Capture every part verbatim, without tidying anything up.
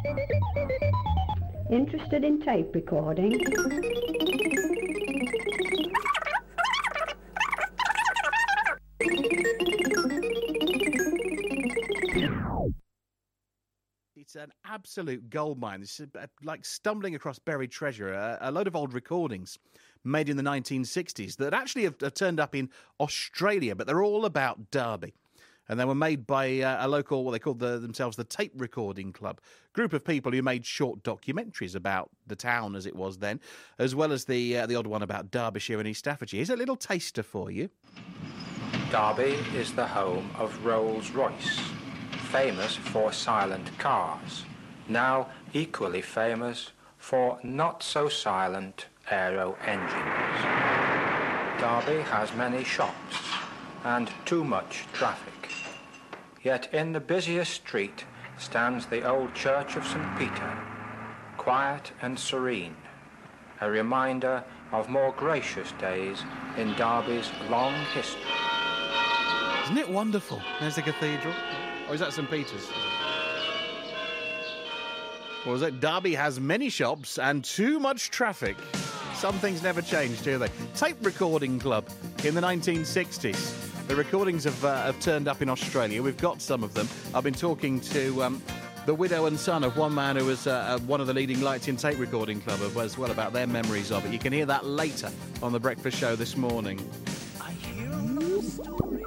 Interested in tape recording? It's an absolute goldmine. It's like stumbling across buried treasure. A, a load of old recordings made in the nineteen sixties that actually have, have turned up in Australia, but they're all about Derby. And they were made by uh, a local, what they called the, themselves the Tape Recording Club, group of people who made short documentaries about the town as it was then, as well as the uh, the odd one about Derbyshire and East Staffordshire. Here's a little taster for you. Derby is the home of Rolls-Royce, famous for silent cars, now equally famous for not-so-silent aero engines. Derby has many shops and too much traffic. Yet in the busiest street stands the old church of Saint Peter, quiet and serene, a reminder of more gracious days in Derby's long history. Isn't it wonderful? There's the cathedral. Or is that Saint Peter's? Or is it Derby has many shops and too much traffic? Some things never change, do they? Tape Recording Club in the nineteen sixties. The recordings have, uh, have turned up in Australia. We've got some of them. I've been talking to um, the widow and son of one man who was uh, one of the leading lights in Tape Recording Club as well, about their memories of it. You can hear that later on The Breakfast Show this morning. I hear no stories.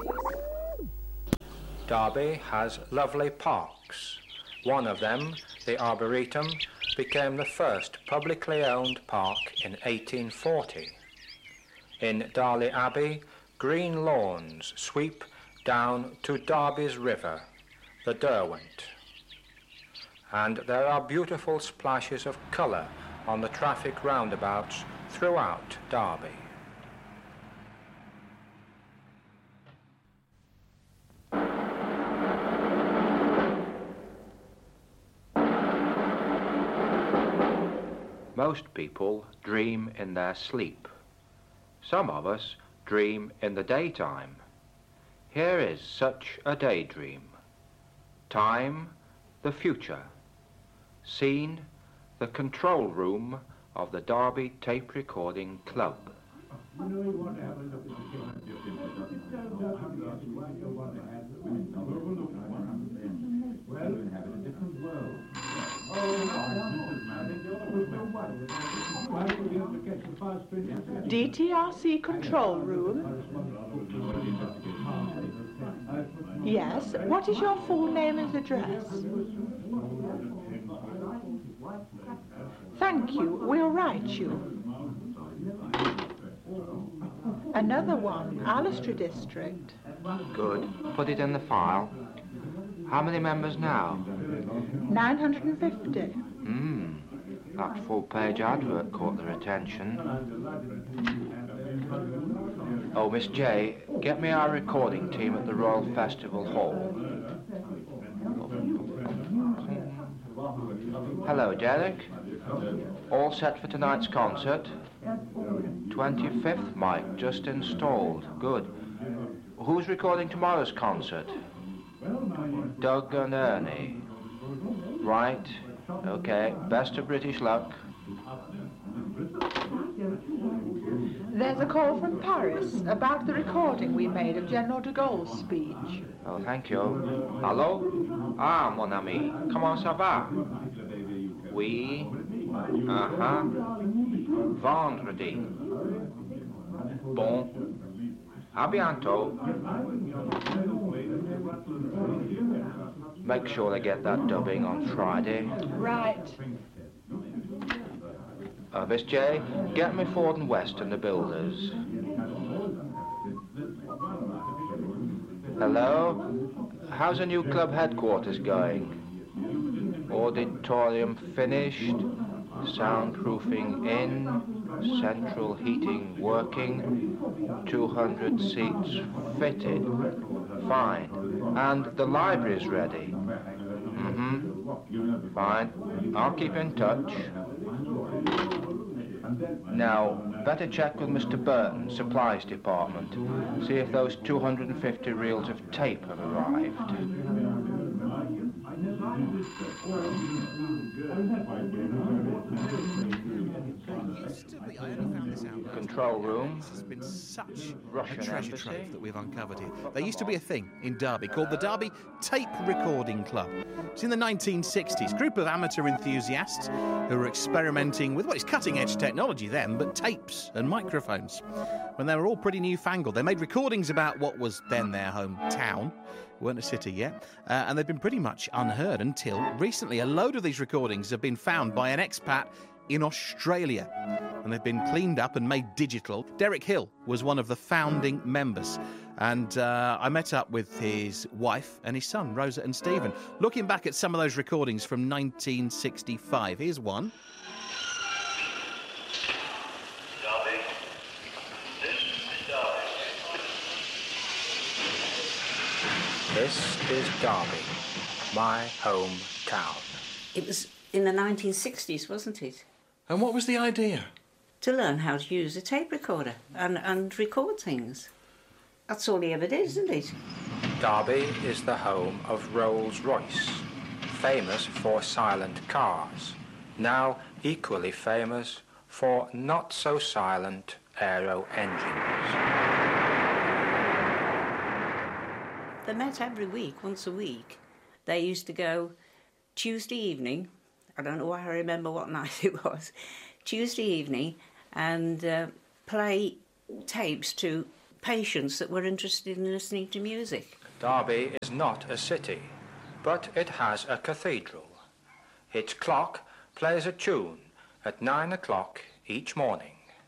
Derby has lovely parks. One of them, the Arboretum, became the first publicly owned park in eighteen forty. In Darley Abbey, green lawns sweep down to Derby's river, the Derwent. And there are beautiful splashes of colour on the traffic roundabouts throughout Derby. Most people dream in their sleep. Some of us dream in the daytime. Here is such a daydream. Time, the future. Scene, the control room of the Derby Tape Recording Club. D T R C control room? Yes. What is your full name and address? Thank you. We'll write you. Another one, Alistair District. Good. Put it in the file. How many members now? nine hundred fifty. Hmm. That full-page advert caught their attention. Oh, Miss J, get me our recording team at the Royal Festival Hall. Hello, Derek. All set for tonight's concert? twenty-fifth mic just installed. Good. Who's recording tomorrow's concert? Doug and Ernie. Right. Okay. Best of British luck. There's a call from Paris about the recording we made of General de Gaulle's speech. Oh, thank you. Hello? Ah, mon ami. Comment ça va? Oui. Uh-huh. Vendredi. Bon. À bientôt. Make sure they get that dubbing on Friday. Right. Uh, Miss J, get me Ford and West and the builders. Hello? How's the new club headquarters going? Auditorium finished, soundproofing in, central heating working, two hundred seats fitted. Fine. And the library's ready. Mm-hmm. Fine. I'll keep in touch. Now, better check with Mister Burton, Supplies Department. See if those two hundred fifty reels of tape have arrived. Used to be, I only found this out. Control room. This has been such Russian a treasure embassy. trove that we've uncovered here. There used to be a thing in Derby called the Derby Tape Recording Club. It's in the nineteen sixties. Group of amateur enthusiasts who were experimenting with what is cutting-edge technology then, but tapes and microphones. When they were all pretty newfangled, they made recordings about what was then their hometown. Weren't a city yet, uh, and they've been pretty much unheard until recently. A load of these recordings have been found by an expat in Australia, and they've been cleaned up and made digital. Derek Hill was one of the founding members, and uh, I met up with his wife and his son, Rosa and Stephen, looking back at some of those recordings from nineteen sixty-five. Here's one. Derby. This is Derby. This is Derby, my hometown. It was in the nineteen sixties, wasn't it? And what was the idea? To learn how to use a tape recorder and, and record things. That's all he ever did, isn't it? Derby is the home of Rolls-Royce, famous for silent cars, now equally famous for not-so-silent aero engines. They met every week, once a week. They used to go Tuesday evening, I don't know why I remember what night it was, Tuesday evening, and uh, play tapes to patients that were interested in listening to music. Derby is not a city, but it has a cathedral. Its clock plays a tune at nine o'clock each morning.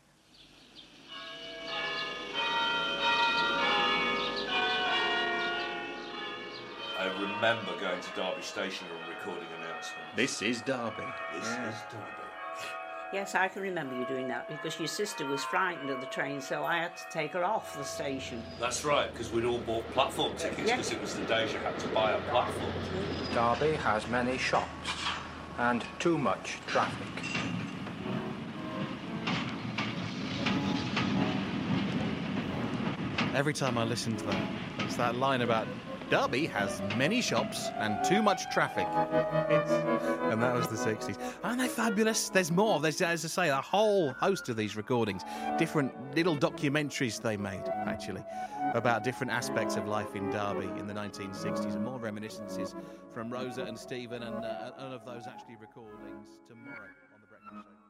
I remember going to Derby Station and recording announcements. This is Derby. This Yeah. is Derby. Yes, I can remember you doing that because your sister was frightened of the train, so I had to take her off the station. That's right, because we'd all bought platform tickets Yeah. because it was the days you had to buy a platform. Derby has many shops and too much traffic. Every time I listen to that, it's that line about Derby has many shops and too much traffic. It's, and that was the sixties. Aren't they fabulous? There's more. There's, as I say, a whole host of these recordings. Different little documentaries they made, actually, about different aspects of life in Derby in the nineteen sixties, and more reminiscences from Rosa and Stephen and, uh, and of those actually recordings tomorrow.